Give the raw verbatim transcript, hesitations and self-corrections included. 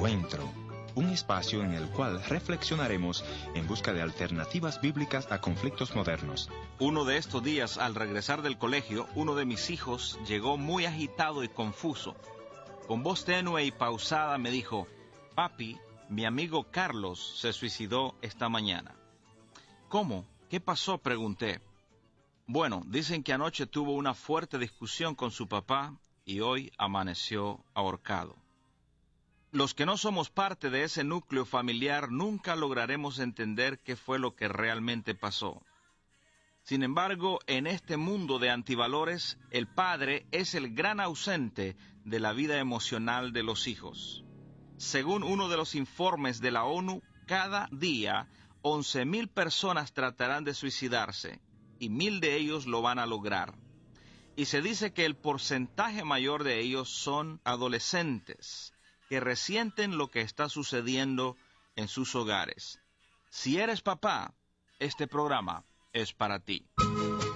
Encuentro, un espacio en el cual reflexionaremos en busca de alternativas bíblicas a conflictos modernos. Uno de estos días, al regresar del colegio, uno de mis hijos llegó muy agitado y confuso. Con voz tenue y pausada me dijo: «Papi, mi amigo Carlos se suicidó esta mañana». «¿Cómo? ¿Qué pasó?», pregunté. «Bueno, dicen que anoche tuvo una fuerte discusión con su papá y hoy amaneció ahorcado». Los que no somos parte de ese núcleo familiar nunca lograremos entender qué fue lo que realmente pasó. Sin embargo, en este mundo de antivalores, el padre es el gran ausente de la vida emocional de los hijos. Según uno de los informes de la ONU, cada día once mil personas tratarán de suicidarse y mil de ellos lo van a lograr. Y se dice que el porcentaje mayor de ellos son adolescentes que resienten lo que está sucediendo en sus hogares. Si eres papá, este programa es para ti.